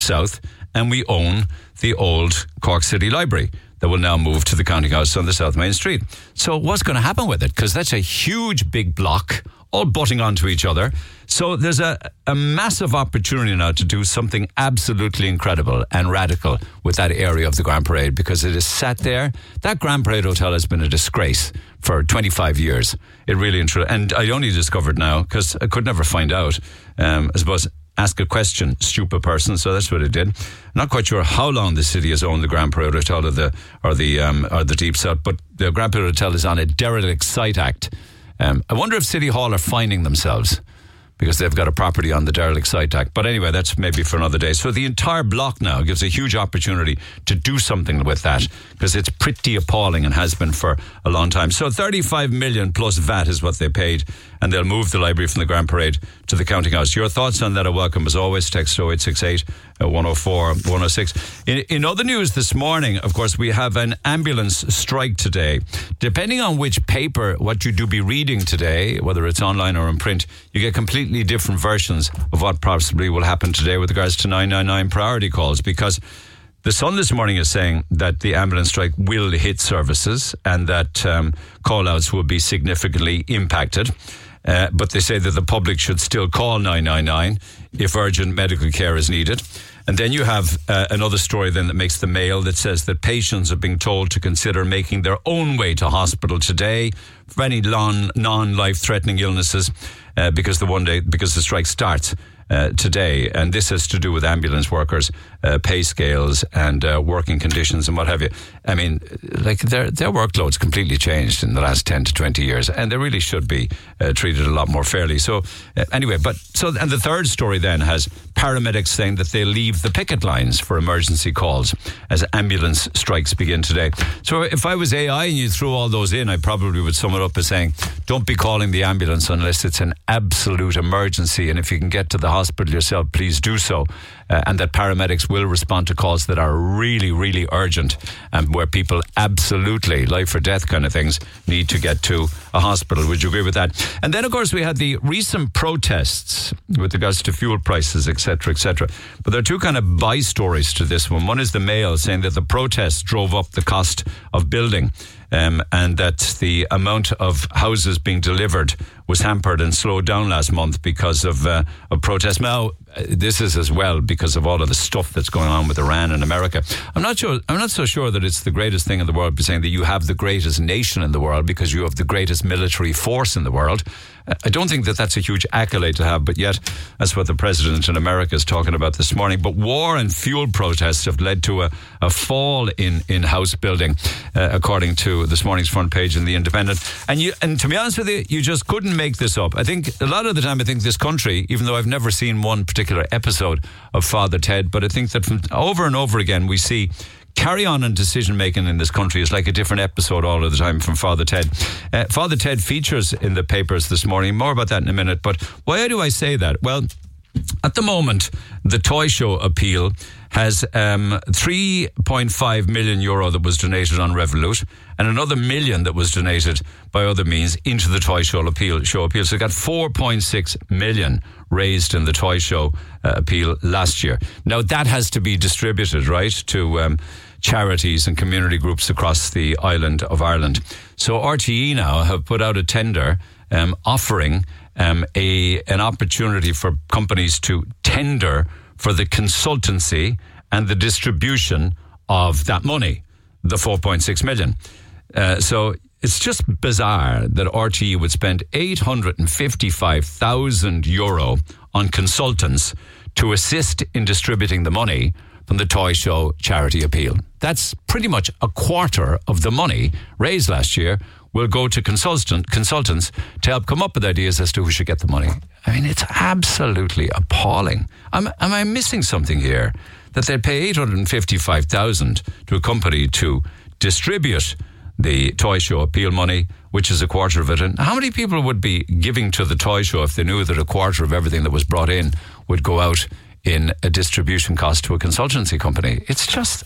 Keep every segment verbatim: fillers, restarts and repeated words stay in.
south, and we own the old Cork City Library that will now move to the County House on the South Main Street. So what's going to happen with it? Because that's a huge big block, all butting onto each other. So there's a, a massive opportunity now to do something absolutely incredible and radical with that area of the Grand Parade, because it is sat there. That Grand Parade Hotel has been a disgrace for twenty-five years. It really, and I only discovered now, because I could never find out, um, I suppose, ask a question, stupid person. So that's what it did. I'm not quite sure how long the city has owned the Grand Parade Hotel or the or the um, or the Deep South, but the Grand Parade Hotel is on a derelict site act. Um, I wonder if City Hall are finding themselves because they've got a property on the derelict site act. But anyway, that's maybe for another day. So the entire block now gives a huge opportunity to do something with that, because it's pretty appalling and has been for a long time. So thirty-five million plus V A T is what they paid, and they'll move the library from the Grand Parade to the County House. Your thoughts on that are welcome as always. Text oh eight six eight, one oh four, one oh six. In, in other news this morning, of course, we have an ambulance strike today. Depending on which paper, what you do be reading today, whether it's online or in print, you get completely different versions of what possibly will happen today with regards to nine nine nine priority calls, because the Sun this morning is saying that the ambulance strike will hit services and that um, call-outs will be significantly impacted. Uh, but they say that the public should still call nine nine nine if urgent medical care is needed. And then you have uh, another story then that makes the Mail that says that patients are being told to consider making their own way to hospital today for any non, non-life-threatening illnesses uh, because the one day because the strike starts uh, today. And this has to do with ambulance workers, uh, pay scales and uh, working conditions and what have you. I mean, like their their workload's completely changed in the last ten to twenty years, and they really should be uh, treated a lot more fairly. So uh, anyway, but so and the third story then has paramedics saying that they leave the picket lines for emergency calls as ambulance strikes begin today. So if I was A I and you threw all those in, I probably would sum it up as saying, don't be calling the ambulance unless it's an absolute emergency, and if you can get to the hospital yourself, please do so. Uh, and that paramedics will respond to calls that are really, really urgent and where people absolutely, life or death kind of things, need to get to a hospital. Would you agree with that? And then, of course, we had the recent protests with regards to fuel prices, et cetera, et cetera. But there are two kind of by-stories to this one. One is the Mail saying that the protests drove up the cost of building. Um, and that the amount of houses being delivered was hampered and slowed down last month because of, uh, of protests. Now, uh, this is as well because of all of the stuff that's going on with Iran and America. I'm not sure. I'm not so sure that it's the greatest thing in the world, saying that you have the greatest nation in the world because you have the greatest military force in the world. I don't think that that's a huge accolade to have, but yet that's what the president in America is talking about this morning. But war and fuel protests have led to a, a fall in, in house building, uh, according to this morning's front page in The Independent. And you, and to be honest with you, you just couldn't make this up. I think a lot of the time, I think this country, even though I've never seen one particular episode of Father Ted, but I think that from over and over again we see carry on and decision making in this country is like a different episode all of the time from Father Ted. Uh, Father Ted features in the papers this morning. More about that in a minute. But why do I say that? Well, at the moment, the toy show appeal has um, three point five million euro that was donated on Revolut and another million that was donated by other means into the toy show appeal. Show appeal. So it got four point six million raised in the toy show uh, appeal last year. Now that has to be distributed, right, to um, charities and community groups across the island of Ireland. So R T E now have put out a tender um, offering um, a an opportunity for companies to tender for the consultancy and the distribution of that money, the four point six million. Uh, so it's just bizarre that R T E would spend eight hundred fifty-five thousand euro on consultants to assist in distributing the money from the toy show charity appeal. That's pretty much a quarter of the money raised last year will go to consultant consultants to help come up with ideas as to who should get the money. I mean, it's absolutely appalling. Am, am I missing something here? That they'd pay eight hundred fifty-five thousand to a company to distribute the toy show appeal money, which is a quarter of it. And how many people would be giving to the toy show if they knew that a quarter of everything that was brought in would go out in a distribution cost to a consultancy company? It's just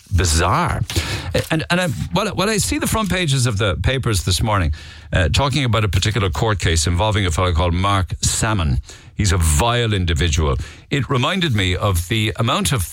bizarre. And and I, well, well, I see the front pages of the papers this morning uh, talking about a particular court case involving a fellow called Mark Salmon. He's a vile individual. It reminded me of the amount of